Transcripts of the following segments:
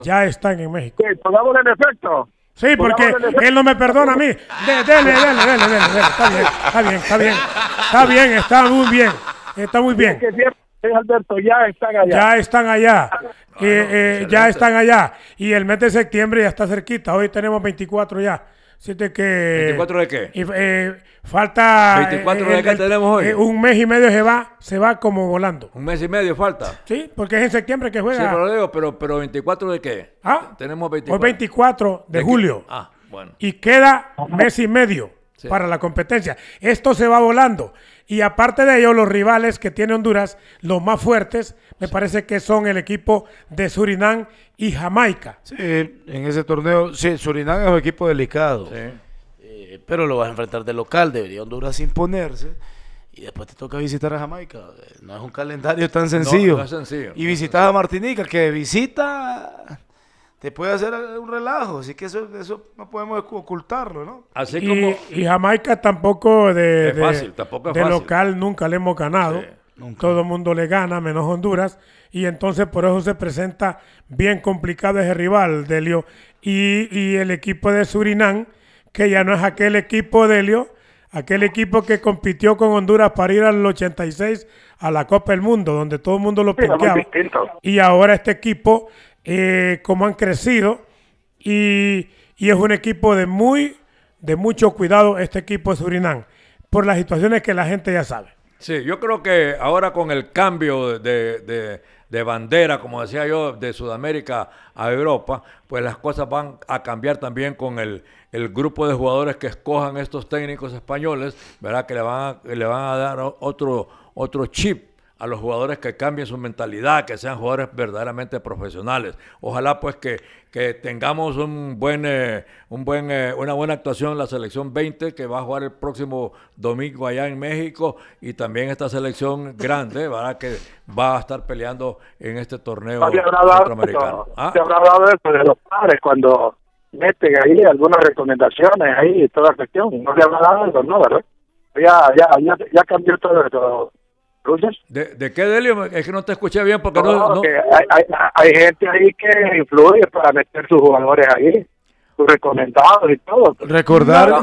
Ya están en México. Sí, pongámosle en efecto. Sí, porque él no me perdona a mí. Dele. Está bien, está muy bien. Está muy bien. Que siempre, Alberto, ya están allá. Ya están allá. Ya están allá. Y el mes de septiembre ya está cerquita. Hoy tenemos 24 ya. Así de que, ¿24 de qué? Falta 24 de qué tenemos hoy. Un mes y medio se va como volando. Un mes y medio falta. Sí, porque es en septiembre que juega. Sí, pero digo, pero 24 de qué? Ah, tenemos 24. Hoy 24 de julio. Bueno. Y queda mes y medio para la competencia. Esto se va volando. Y aparte de ello, los rivales que tiene Honduras, los más fuertes, me parece que son el equipo de Surinam y Jamaica. Sí, en ese torneo, sí, Surinam es un equipo delicado. Sí. Pero lo vas a enfrentar de local, debería Honduras imponerse. Y después te toca visitar a Jamaica. No es un calendario tan sencillo. No es sencillo. Y visitas a Martinica, que de visita te puede hacer un relajo. Así que eso no podemos ocultarlo, ¿no? Así como... Y Jamaica tampoco es fácil. Local nunca le hemos ganado. Sí, nunca. Todo el mundo le gana, menos Honduras. Y entonces por eso se presenta bien complicado ese rival, Delio. Y el equipo de Surinam, que ya no es aquel equipo, Delio, aquel equipo que compitió con Honduras para ir al 86 a la Copa del Mundo, donde todo el mundo lo pinqueaba. Y ahora este equipo, como han crecido, y es un equipo de mucho cuidado, este equipo de Surinam, por las situaciones que la gente ya sabe. Sí, yo creo que ahora con el cambio de bandera, como decía yo, de Sudamérica a Europa, pues las cosas van a cambiar también con el grupo de jugadores que escojan estos técnicos españoles, ¿verdad? Que le van a dar otro chip a los jugadores, que cambien su mentalidad, que sean jugadores verdaderamente profesionales. Ojalá pues que tengamos una buena actuación en la selección 20, que va a jugar el próximo domingo allá en México, y también esta selección grande, ¿verdad? Que va a estar peleando en este torneo centroamericano. ¿Se habrá hablado de eso de los padres cuando meten ahí algunas recomendaciones ahí y toda la cuestión? No se habrá hablado de eso, ¿no? ¿Verdad? Ya cambió todo eso. ¿De qué, Delio? Es que no te escuché bien porque no. Hay gente ahí que influye para meter sus jugadores ahí, sus recomendados y todo. Recordar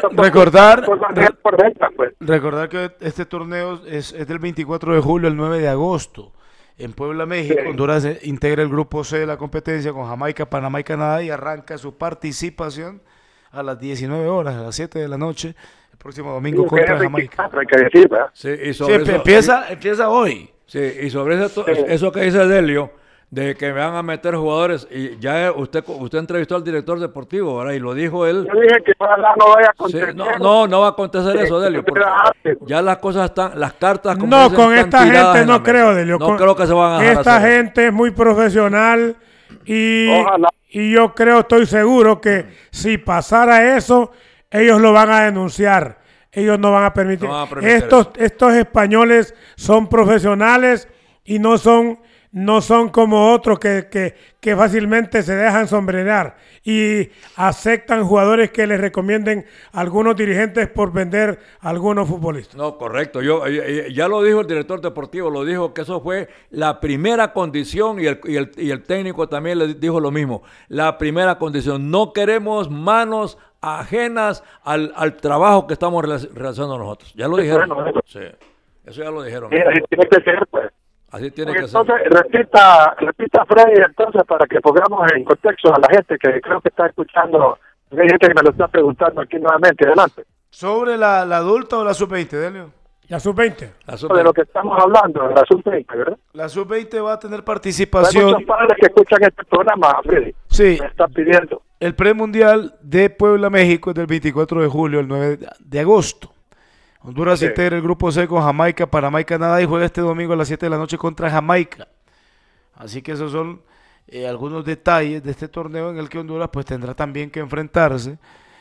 que este torneo es del 24 de julio al 9 de agosto en Puebla, México. Sí. Honduras integra el grupo C de la competencia con Jamaica, Panamá y Canadá, y arranca su participación a las 19 horas, a las 7 de la noche. Próximo domingo contra Jamaica. Hay que decir, ¿verdad? Sí, y sobre eso, empieza hoy. Sí, y sobre eso que dice Delio, de que me van a meter jugadores, y ya usted entrevistó al director deportivo, ¿verdad? Y lo dijo él. Yo dije que ojalá no vaya a acontecer. Sí, no va a acontecer eso, Delio, porque ya las cosas están, las cartas como no, con esta gente no creo, Delio. No creo que se van a dejar esta gente es muy profesional y yo estoy seguro que si pasara eso, ellos lo van a denunciar. Ellos no van a permitir. Estos españoles son profesionales y no son como otros que fácilmente se dejan sombrerar y aceptan jugadores que les recomienden algunos dirigentes por vender a algunos futbolistas. No, correcto. Ya lo dijo el director deportivo, lo dijo que eso fue la primera condición, y el técnico también le dijo lo mismo. La primera condición, no queremos manos ajenas al trabajo que estamos realizando nosotros. Ya lo dijeron. Sí, eso ya lo dijeron. Así tiene que ser, pues. Así tiene que entonces, ser. repita Freddy, entonces, para que pongamos en contexto a la gente que creo que está escuchando. Hay gente que me lo está preguntando aquí nuevamente. Adelante. ¿Sobre la adulta o la sub-20, Delio? La sub-20. De lo que estamos hablando, la sub-20, ¿verdad? La sub-20 va a tener participación. Hay muchos padres que escuchan este programa, Freddy. Sí. Me están pidiendo. El premundial de Puebla, México, es del 24 de julio al 9 de agosto. Honduras integra el grupo C con Jamaica, Panamá y Canadá, y juega este domingo a las 7 de la noche contra Jamaica. Así que esos son algunos detalles de este torneo en el que Honduras pues tendrá también que enfrentarse,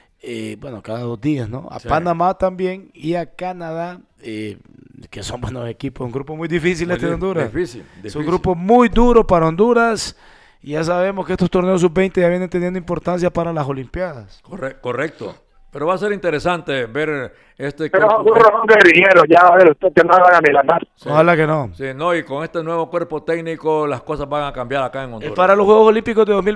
cada 2 días, ¿no? A Panamá también y a Canadá, que son buenos equipos, un grupo muy difícil de Honduras. Difícil. Es un grupo muy duro para Honduras. Y ya sabemos que estos torneos sub-20 ya vienen teniendo importancia para las Olimpiadas. Correcto. Pero va a ser interesante ver este... Pero son guerrilleros, ya a ver, usted que no van a milanar. Sí. Ojalá que no. Sí, no, y con este nuevo cuerpo técnico las cosas van a cambiar acá en Honduras. Para los Juegos Olímpicos de 2020.